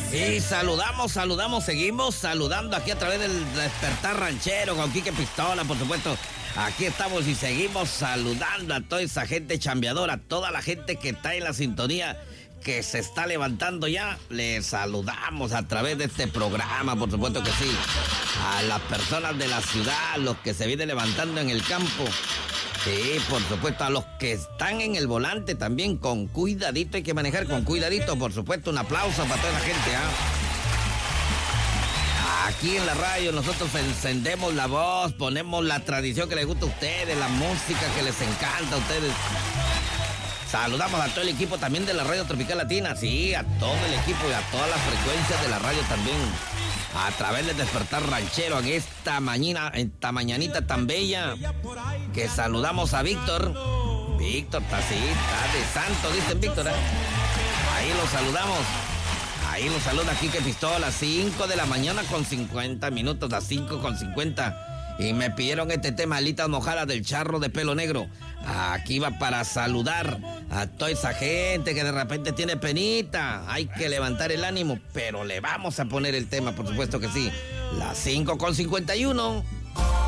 Y saludamos, seguimos saludando aquí a través del Despertar Ranchero con Quique Pistola, por supuesto. Aquí estamos y seguimos saludando a toda esa gente chambeadora, toda la gente que está en la sintonía, que se está levantando ya. Les saludamos a través de este programa, por supuesto que sí. A las personas de la ciudad, los que se vienen levantando en el campo. Sí, por supuesto, a los que están en el volante también, con cuidadito, hay que manejar con cuidadito, por supuesto, un aplauso para toda la gente, ¿ah? Aquí en la radio nosotros encendemos la voz, ponemos la tradición que les gusta a ustedes, la música que les encanta a ustedes. Saludamos a todo el equipo también de la Radio Tropical Latina, sí, a todo el equipo y a todas las frecuencias de la radio también. A través del Despertar Ranchero en esta mañanita tan bella, que saludamos a Víctor. Víctor, está de santo, dicen Víctor, ¿eh? Ahí lo saludamos. Ahí lo saluda Quique Pistola, 5 de la mañana con 50 minutos, a 5:50. Y me pidieron este tema, alitas mojadas del Charro de Pelo Negro. Aquí va para saludar a toda esa gente que de repente tiene penita. Hay que levantar el ánimo, pero le vamos a poner el tema, por supuesto que sí. Las 5:51.